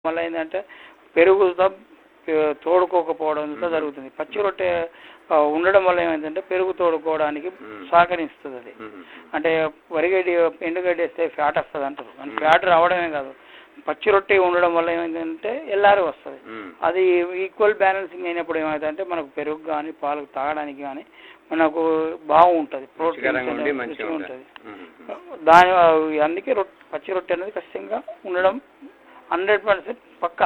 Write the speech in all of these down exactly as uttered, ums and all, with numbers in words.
మళ్ళీ ఏంటంటే పెరుగుతో తోడుకోకపోవడంతో జరుగుతుంది. పచ్చి రొట్టె ఉండడం వల్ల ఏమైందంటే పెరుగు తోడుకోవడానికి సహకరిస్తుంది. అది అంటే వరిగడ్డి ఎండుగడ్డి వేస్తే ఫ్యాట్ వస్తుంది అంటారు. అని ఫ్యాట్ రావడమే కాదు, పచ్చి రొట్టె ఉండడం వల్ల ఏమైందంటే ఎల్లారి వస్తుంది. అది ఈక్వల్ బ్యాలెన్సింగ్ అయినప్పుడు ఏమవుతుందంటే మనకు పెరుగు కానీ పాలకు తాగడానికి కానీ మనకు బాగుంటుంది, ప్రోటీన్ ఉంటుంది. దాని అందుకే రొట్టె పచ్చి రొట్టె అనేది ఖచ్చితంగా ఉండడం హండ్రెడ్ పర్సెంట్ పక్కా.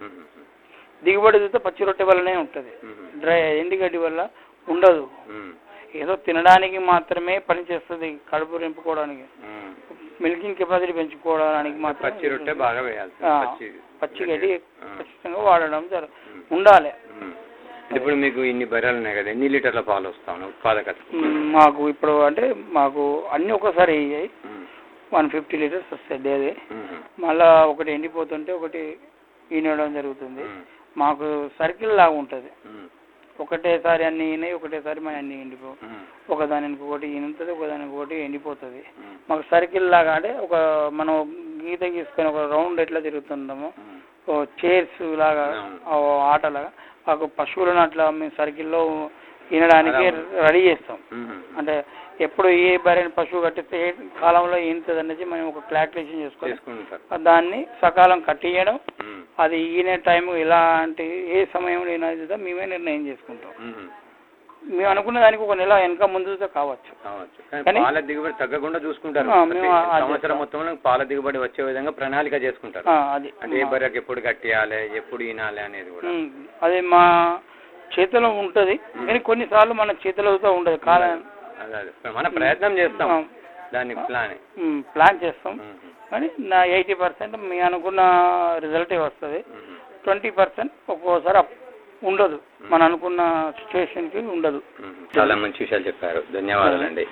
దిగుబడి చూస్తే పచ్చి రొట్టె వల్లనే ఉంటుంది, డ్రై ఎండుగడ్డి వల్ల ఉండదు. ఏదో తినడానికి మాత్రమే పనిచేస్తుంది, కడుపు నింపుకోవడానికి, మిల్కింగ్ కెపాసిటీ పెంచుకోవడానికి మాత్రం పచ్చి రొట్టె బాగా వేయాలి. పచ్చి గడ్డి ఖచ్చితంగా వాడడం జర ఉండాలి. ఇప్పుడు మీకు ఇన్ని బర్రెలు ఉన్నాయి కదా, ఎన్ని లీటర్ల పాలు వస్తాను ఉత్పాదకత? మాకు ఇప్పుడు అంటే మాకు అన్ని ఒకసారి అయ్యాయి, వన్ ఫిఫ్టీ లీటర్స్ వస్తాయి డేది. మళ్ళా ఒకటి ఎండిపోతుంటే ఒకటి ఈనడం జరుగుతుంది. మాకు సర్కిల్ లాగా ఉంటుంది, ఒకటేసారి అన్ని ఈనాయి, ఒకటేసారి మన అన్ని ఎండిపో, ఒకదానికి ఒకటి ఈనుతుంది, ఒకదానికి ఒకటి ఎండిపోతుంది. మాకు సర్కిల్ లాగా అంటే ఒక మనం గీత గీసుకొని ఒక రౌండ్ ఎట్లా తిరుగుతుంటామో చైర్స్ లాగా ఆటలాగా మాకు పశువులను అట్లా మేము సర్కిల్లో ఈనడానికి రెడీ చేస్తాం. అంటే ఎప్పుడు ఏ బరైన పశువు కట్టిస్తే ఏ కాలంలో ఈనుతుంది అనేది మనం ఒక క్లాకులేషన్ చేసుకోవాలి. దాన్ని సకాలం కట్టియడం, అది ఈనే టైం ఎలాంటి ఏ సమయంలో ఈనదో మేమే నిర్ణయం చేసుకుంటాం. మేము అనుకున్న దానికి ఒక నెల వెనక ముందుతో కావచ్చు. పాల దిగుబడి తగ్గకుండా చూసుకుంటారు. సంవత్సరం మొత్తంలో పాల దిగుబడి వచ్చే విధంగా ప్రణాళిక చేసుకుంటారు. అది అంటే ఏ బర్రెకి ఎప్పుడు కట్టియాలి, ఎప్పుడు ఈనాలి అనేది కూడా అది మా చేతిలో ఉంటుంది. కానీ కొన్నిసార్లు మన చేతిలో ఉండదు, కాలం మన ప్రయత్నం చేస్తాం, దాన్ని ప్లాన్ ప్లాన్ చేస్తాం. కానీ నా ఎయిటీ పర్సెంట్ మీ అనుకున్న రిజల్టే వస్తుంది. ట్వంటీ పర్సెంట్ ఒక్కోసారి ఉండదు, మన అనుకున్న సిచ్యువేషన్కి ఉండదు. చాలా మంచి విషయాలు చెప్పారు, ధన్యవాదాలండి.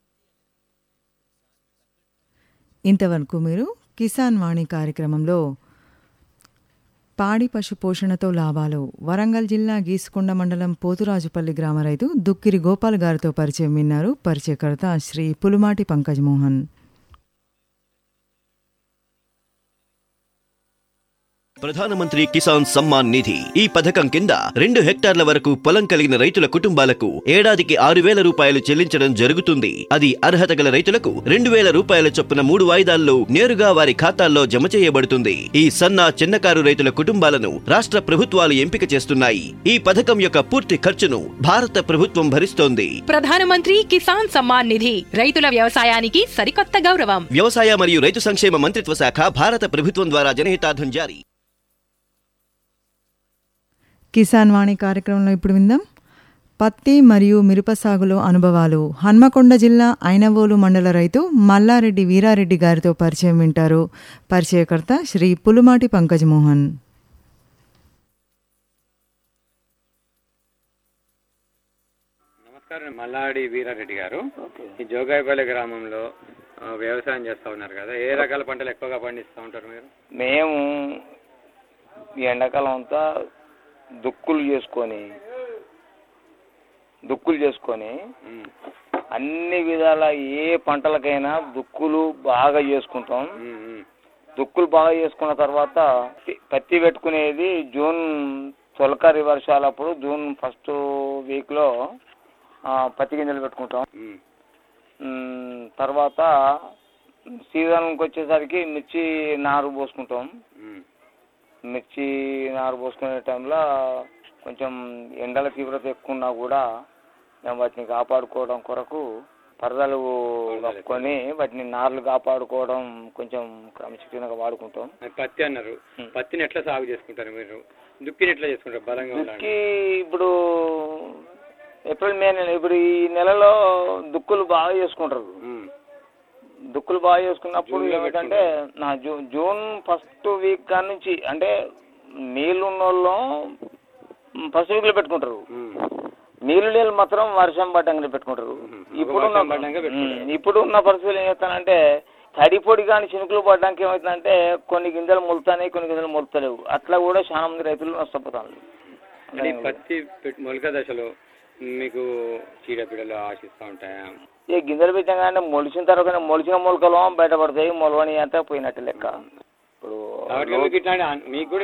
ఇంతవరకు మీరు కిసాన్ వాణి కార్యక్రమంలో పాడి పశు పోషణతో లాభాలు వరంగల్ జిల్లా గీసుకొండ మండలం పోతురాజుపల్లి గ్రామ రైతు దుక్కిరి గోపాల్ గారితో పరిచయం విన్నారు. పరిచయకర్త శ్రీ పులుమాటి పంకజ్ మోహన్. ప్రధానమంత్రి కిసాన్ సమ్మాన్ నిధి ఈ పథకం కింద రెండు హెక్టార్ల వరకు పొలం కలిగిన రైతుల కుటుంబాలకు ఏడాదికి ఆరు వేల రూపాయలు చెల్లించడం జరుగుతుంది. అది అర్హత గల రైతులకు రెండు వేల రూపాయల చొప్పున మూడు వాయిదాల్లో నేరుగా వారి ఖాతాల్లో జమ చేయబడుతుంది. ఈ సన్న చిన్నకారు రైతుల కుటుంబాలను రాష్ట్ర ప్రభుత్వాలు ఎంపిక చేస్తున్నాయి. ఈ పథకం యొక్క పూర్తి ఖర్చును భారత ప్రభుత్వం భరిస్తోంది. ప్రధానమంత్రి కిసాన్ సమ్మాన్ నిధి రైతుల వ్యవసాయానికి సరికొత్త గౌరవం. వ్యవసాయ మరియు రైతు సంక్షేమ మంత్రిత్వ శాఖ, భారత ప్రభుత్వం ద్వారా జనహితార్థం జారీ. కిసాన్ వాణి కార్యక్రమంలో ఇప్పుడు విందాం పత్తి మరియు మిరప సాగులో అనుభవాలు. హన్మకొండ జిల్లా ఐనవోలు మండల రైతు మల్లారెడ్డి వీరారెడ్డి గారితో పరిచయం వింటారు. పరిచయకర్త శ్రీ పులుమాటి పంకజ్ మోహన్. నమస్కారం, మల్లారెడ్డి వీరారెడ్డి గారు. ఈ జోగాయపల్లి గ్రామంలో వ్యవసాయం చేస్తూ ఉన్నారు కదా, ఏ రకాల పంటలు ఎక్కువగా పండిస్తూ ఉంటారు మీరు? మేము ఈ ఎండాకాలం అంతా దుక్కులు చేసుకొని దుక్కులు చేసుకొని అన్ని విధాల ఏ పంటలకైనా దుక్కులు బాగా చేసుకుంటాం. దుక్కులు బాగా చేసుకున్న తర్వాత పత్తి పెట్టుకునేది జూన్ తొలకరి వర్షాలప్పుడు, జూన్ ఫస్ట్ వీక్లో పత్తి గింజలు పెట్టుకుంటాం. తర్వాత సీజన్కి వచ్చేసరికి మిర్చి నారు పోసుకుంటాం. మిర్చి నారు పోసుకునే టైంలో కొంచెం ఎండల తీవ్రత ఎక్కువ ఉన్నా కూడా మేము వాటిని కాపాడుకోవడం కొరకు పరదలు కప్పుకొని వాటిని నార్లు కాపాడుకోవడం కొంచెం క్రమశిక్షణగా వాడుకుంటాం. పత్తి అన్నారు, పత్తిని ఎట్లా సాగు చేసుకుంటారు మీరు? దుక్కిని ఎట్లా చేసుకుంటారు? బలంగా దుక్కి ఇప్పుడు ఏప్రిల్ మే నెల, ఇప్పుడు ఈ నెలలో దుక్కులు బాగా చేసుకుంటారు. దుక్కులు బాగా చేసుకున్నప్పుడు ఏమిటంటే నా జూ జూన్ ఫస్ట్ వీక్ కాడి నుంచి అంటే నీళ్ళు ఉన్న వాళ్ళు ఫస్ట్ వీక్లో పెట్టుకుంటారు. నీళ్ళు నీళ్ళు మాత్రం వర్షం పడ్డంగానే పెట్టుకుంటారు. ఇప్పుడున్న ఇప్పుడున్న పరిస్థితులు ఏం చేస్తానంటే తడి పొడి కానీ చినుకులు పడడానికి ఏమవుతుందంటే కొన్ని గింజలు మొలుతాయి, కొన్ని గింజలు మొలుతలేవు. అట్లా కూడా చాలా మంది రైతులు నష్టపోతారు. పత్తి మొలక దశలో మీకు చీడపీడలు ఆశిస్తూ ఉంటాయా? ఏ గింజలు పెట్టాం మొలిచిన తర్వాత మొలిచిన మొలకలు బయటపడతాయి, మొలవని అంతా పోయినట్టు లెక్క. ఇప్పుడు మీకు